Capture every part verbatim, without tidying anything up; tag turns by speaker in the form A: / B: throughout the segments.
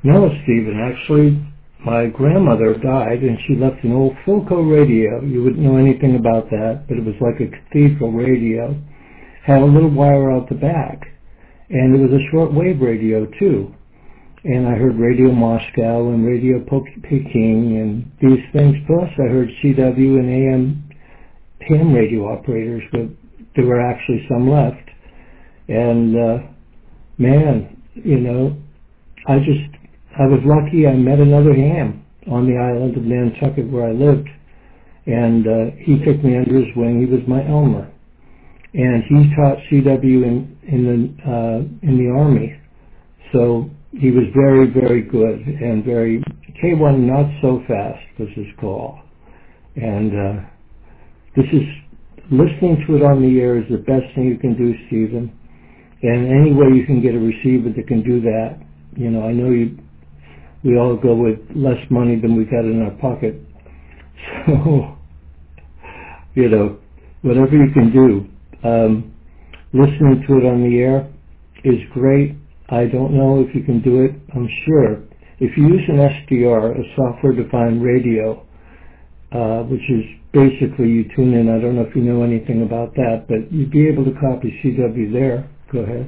A: No, Stephen. Actually, my grandmother died, and she left an old Philco radio. You wouldn't know anything about that, but it was like a cathedral radio. Had a little wire out the back, and it was a shortwave radio too. And I heard Radio Moscow and Radio Peking and these things. Plus, I heard C W and A M ham radio operators, but there were actually some left. And uh, man, you know, I just I was lucky. I met another ham on the island of Nantucket where I lived, and uh, he took me under his wing. He was my Elmer, and he taught C W in in the uh, in the Army. So he was very, very good and very K one not so fast was his call. And uh, this is listening to it on the air is the best thing you can do, Stephen. And any way you can get a receiver that can do that, you know, I know you. We all go with less money than we got in our pocket. So, you know, whatever you can do, um, listening to it on the air is great. I don't know if you can do it. I'm sure. If you use an S D R, a software-defined radio, uh, which is basically you tune in, I don't know if you know anything about that, but you'd be able to copy C W there. Go ahead.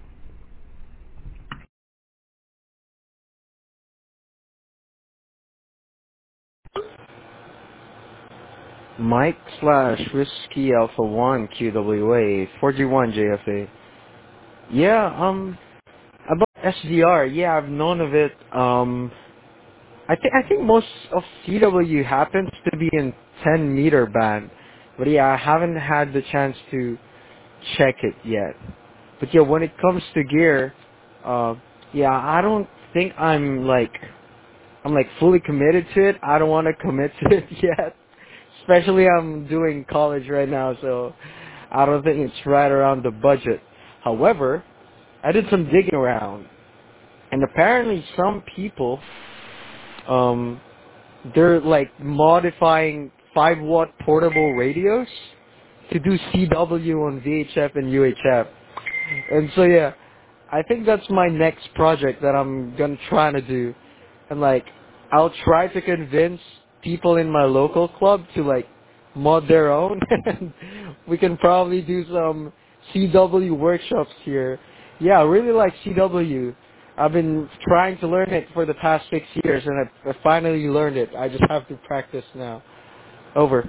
B: Mike slash Whiskey Alpha one Q W A four G one J F A. Yeah, um, about S D R, yeah, I've known of it. Um, I think I think most of C W happens to be in ten meter band, but yeah, I haven't had the chance to check it yet. But yeah, when it comes to gear, uh, yeah, I don't think I'm like I'm like fully committed to it. I don't want to commit to it yet. Especially I'm doing college right now, so I don't think it's right around the budget. However, I did some digging around, and apparently some people, um, they're like modifying five watt portable radios to do C W on V H F and U H F. And so yeah, I think that's my next project that I'm gonna try to do. And like, I'll try to convince people in my local club to like mod their own. And we can probably do some C W workshops here. Yeah, I really like C W. I've been trying to learn it for the past six years, and I, I finally learned it. I just have to practice now. Over.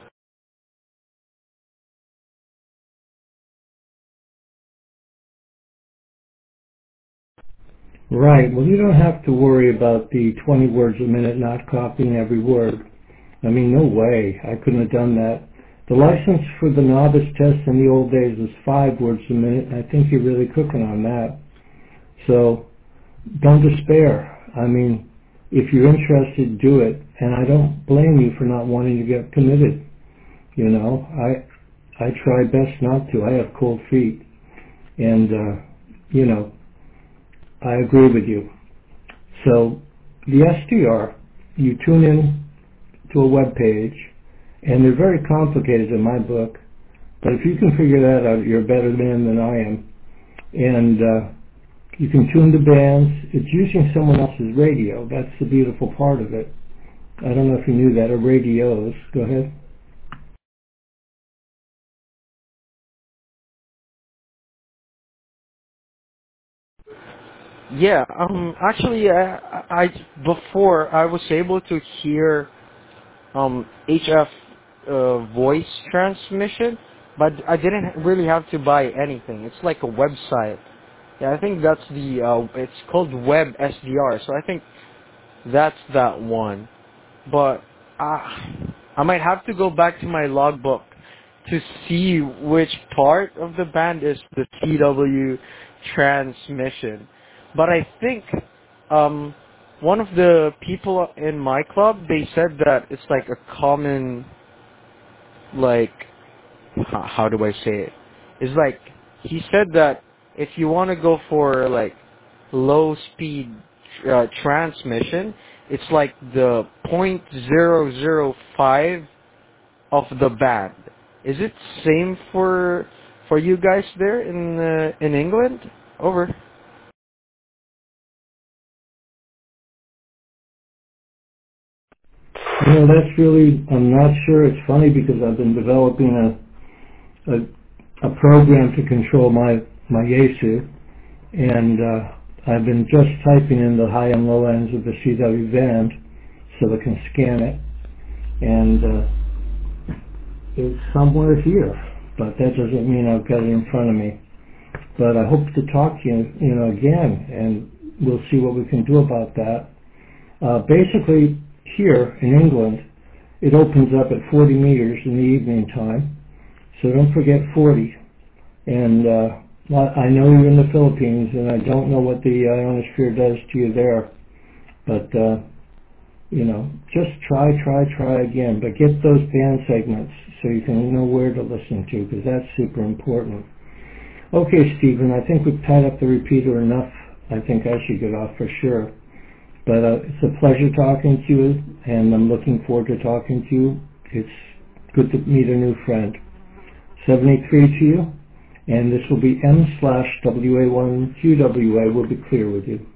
A: Right. Well, you don't have to worry about the twenty words a minute not copying every word. I mean, no way. I couldn't have done that. The license for the novice test in the old days was five words a minute, and I think you're really cooking on that. So don't despair. I mean, if you're interested, do it. And I don't blame you for not wanting to get committed. You know, I I try best not to. I have cold feet, and uh, you know, I agree with you. So the S D R, you tune in to a web page, and they're very complicated in my book. But if you can figure that out, you're a better man than I am. And uh, you can tune the bands. It's using someone else's radio. That's the beautiful part of it. I don't know if you knew that, or radios. Go ahead.
B: Yeah, um, actually, I, I before I was able to hear um H F uh, voice transmission, but I didn't really have to buy anything. It's like a website. Yeah, I think that's the uh, it's called Web S D R. So I think that's that one. But uh, I might have to go back to my logbook to see which part of the band is the C W transmission. But I think um, one of the people in my club, they said that it's like a common, like, how, how do I say it? It's like, he said that if you want to go for like low speed uh, transmission, it's like the point zero zero five of the band. Is it same for for you guys there in uh, in England? Over.
A: You know, that's really, I'm not sure. It's funny because I've been developing a a, a program to control my, my Yaesu, and uh, I've been just typing in the high and low ends of the C W band so it can scan it, and uh, it's somewhere here, but that doesn't mean I've got it in front of me. But I hope to talk to you, you know, again, and we'll see what we can do about that. Uh, basically, here in England, it opens up at forty meters in the evening time, so don't forget forty. And uh, I know you're in the Philippines, and I don't know what the ionosphere does to you there, but uh, you know, just try, try, try again. But get those band segments so you can know where to listen to, because that's super important. Okay, Stephen, I think we've tied up the repeater enough. I think I should get off for sure. But uh, it's a pleasure talking to you, and I'm looking forward to talking to you. It's good to meet a new friend. seventy-three to you, and this will be M slash W A one Q W A. We'll be clear with you.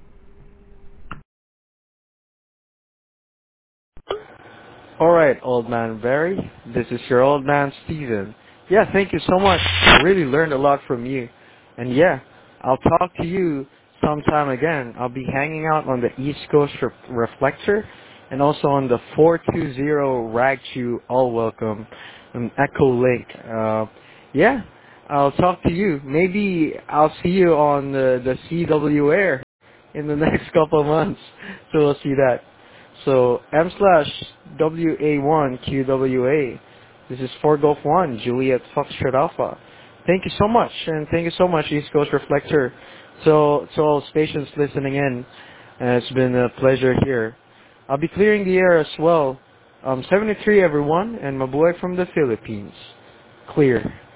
B: Alright, old man Barry. This is your old man Steven. Yeah, thank you so much. I really learned a lot from you. And yeah, I'll talk to you sometime again. I'll be hanging out on the East Coast Re- Reflector and also on the four two zero Ragchu All Welcome and Echo Link. Uh, yeah, I'll talk to you. Maybe I'll see you on the, the C W Air in the next couple of months. So we'll see that. So M slash W A one Q W A. This is four Golf one, Juliet Foxtrot Alpha. Thank you so much, and thank you so much, East Coast Reflector. So, to all stations listening in, uh, it's been a pleasure here. I'll be clearing the air as well. Um, seventy-three everyone, and mabuhay from the Philippines. Clear.